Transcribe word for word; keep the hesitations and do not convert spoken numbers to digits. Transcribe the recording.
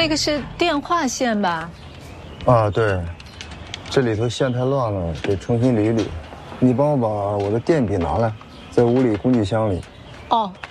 个是电话线吧？ 啊，对，这里头线太乱了，得重新捋一捋。你帮我把我的电笔拿来，在屋里工具箱里。 哦，